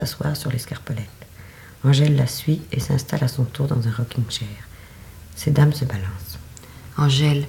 s'asseoir sur l'escarpolette. Angèle la suit et s'installe à son tour dans un rocking chair. Ces dames se balancent. Angèle,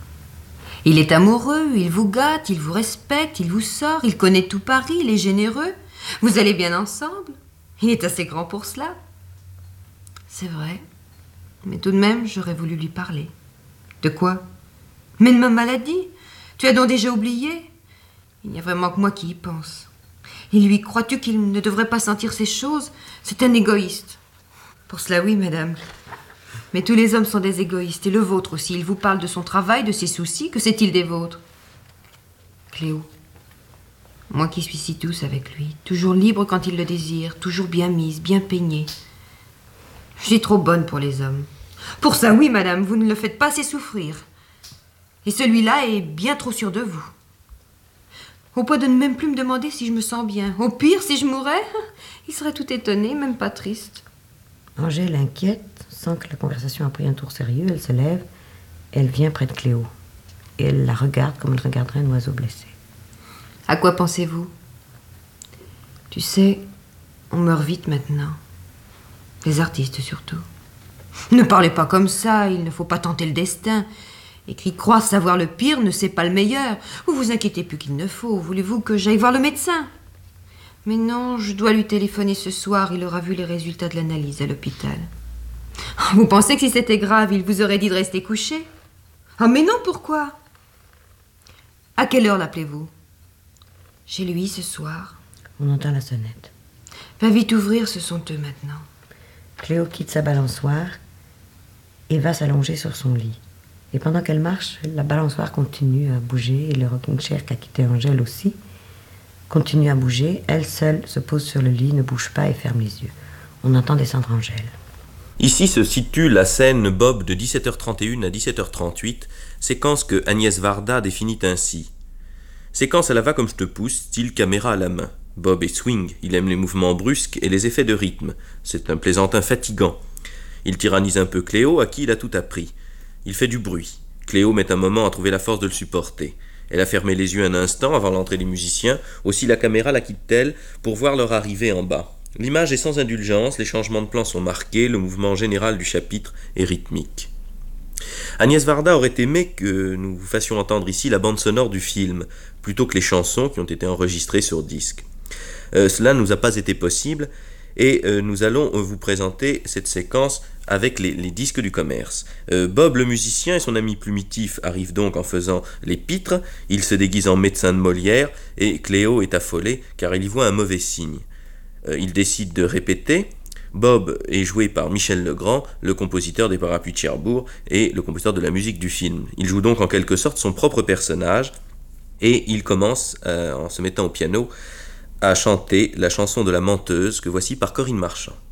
il est amoureux, il vous gâte, il vous respecte, il vous sort, il connaît tout Paris, il est généreux. Vous allez bien ensemble. Il est assez grand pour cela. C'est vrai. Mais tout de même, j'aurais voulu lui parler. De quoi? Mais de ma maladie. Tu as donc déjà oublié? Il n'y a vraiment que moi qui y pense. Et lui, crois-tu qu'il ne devrait pas sentir ces choses? C'est un égoïste. Pour cela, oui, madame. Mais tous les hommes sont des égoïstes, et le vôtre aussi. Il vous parle de son travail, de ses soucis. Que sait-il des vôtres? Cléo, moi qui suis si douce avec lui, toujours libre quand il le désire, toujours bien mise, bien peignée. Je suis trop bonne pour les hommes. Pour ça, oui, madame, vous ne le faites pas assez souffrir. Et celui-là est bien trop sûr de vous. Au point de ne même plus me demander si je me sens bien. Au pire, si je mourais, il serait tout étonné, même pas triste. Angèle, inquiète, sent que la conversation a pris un tour sérieux. Elle se lève, elle vient près de Cléo. Et elle la regarde comme elle regarderait un oiseau blessé. À quoi pensez-vous? Tu sais, on meurt vite maintenant. Les artistes surtout. Ne parlez pas comme ça, il ne faut pas tenter le destin. Et qui croit savoir le pire ne sait pas le meilleur. Vous vous inquiétez plus qu'il ne faut. Voulez-vous que j'aille voir le médecin? Mais non, je dois lui téléphoner ce soir. Il aura vu les résultats de l'analyse à l'hôpital. Vous pensez que si c'était grave, il vous aurait dit de rester couché? Ah mais non, pourquoi? À quelle heure l'appelez-vous? Chez lui ce soir. On entend la sonnette. Va vite ouvrir, ce sont eux maintenant. Cléo quitte sa balançoire et va s'allonger sur son lit. Et pendant qu'elle marche, la balançoire continue à bouger et le rocking chair qu'a quitté Angèle aussi continue à bouger. Elle seule se pose sur le lit, ne bouge pas et ferme les yeux. On entend descendre Angèle. Ici se situe la scène Bob de 17h31 à 17h38, séquence que Agnès Varda définit ainsi. Séquence à la va comme je te pousse, style caméra à la main. Bob est swing, il aime les mouvements brusques et les effets de rythme. C'est un plaisantin fatigant. Il tyrannise un peu Cléo, à qui il a tout appris. Il fait du bruit. Cléo met un moment à trouver la force de le supporter. Elle a fermé les yeux un instant avant l'entrée des musiciens, aussi la caméra la quitte-t-elle pour voir leur arrivée en bas. L'image est sans indulgence, les changements de plan sont marqués, le mouvement général du chapitre est rythmique. Agnès Varda aurait aimé que nous vous fassions entendre ici la bande sonore du film, plutôt que les chansons qui ont été enregistrées sur disque. Cela ne nous a pas été possible, et nous allons vous présenter cette séquence avec les disques du commerce. Bob le musicien et son ami plumitif arrivent donc en faisant les pitres, il se déguise en médecin de Molière, et Cléo est affolée car il y voit un mauvais signe. Il décide de répéter. Bob est joué par Michel Legrand, le compositeur des Parapluies de Cherbourg et le compositeur de la musique du film. Il joue donc en quelque sorte son propre personnage et il commence, en se mettant au piano, à chanter la chanson de la menteuse que voici par Corinne Marchand.